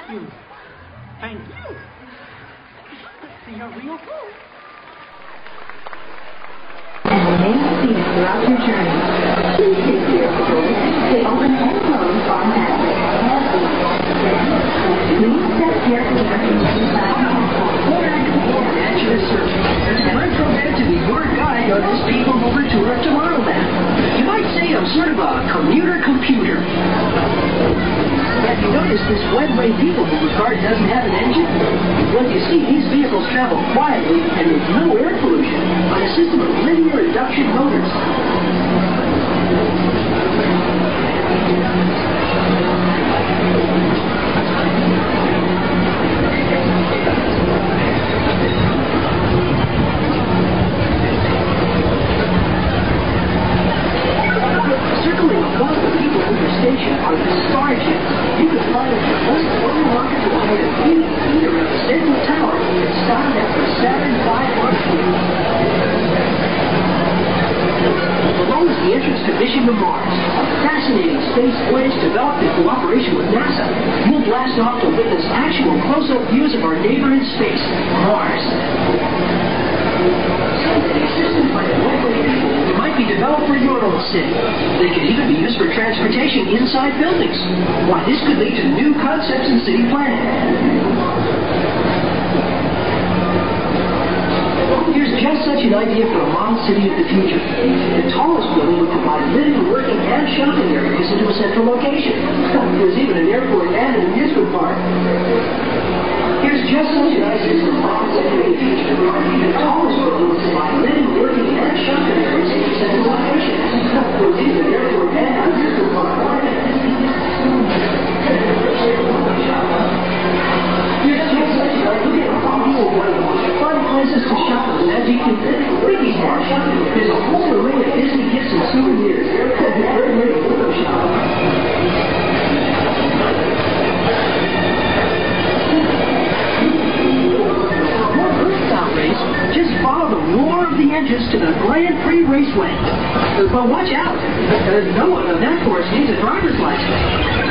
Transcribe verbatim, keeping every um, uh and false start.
you. Thank you. Let's see your real phone. And remain seated throughout your journey. Please take care of the doors. They open and close automatically. Please step carefully into the platform. At your service. And I'm programmed to be your guide on this People Mover tour of Tomorrowland. You might say I'm sort of a commuter computer. Have you noticed this one-way People Mover car doesn't have an engine? Well, you see, these vehicles travel quietly and with no air pollution on a system of linear induction motors. Circling above the People Mover station are the Starjets. You can fly them from one floating rocket to a height of eighty feet around the central tower and start after Saturn five launch vehicle. Below is the entrance to Mission to Mars, a fascinating space voyage developed in cooperation with NASA. We'll blast off to witness actual close-up views of our neighbor in space, Mars. Someday, systems like one-way people might be developed for your own city. They could even be used for transportation inside buildings. Why, this could lead to new concepts in city planning. Here's just such an idea for a model city of the future. The tallest building would combine living, working, and shopping areas into a central location. There's even an airport and an amusement park. Here's just such an idea for a model city of the future. The tallest building would combine living, working, and shopping areas into a central location. There's even an airport and an amusement park. Here's just such an idea for a model fun places to shop at Magic and Biggie Mart. There's a whole array of Disney gifts and souvenirs. Very ready for the shop. For more Earth-style race, just follow the roar of the engines to the Grand Prix Raceway. But watch out, because no one on that course needs a driver's license.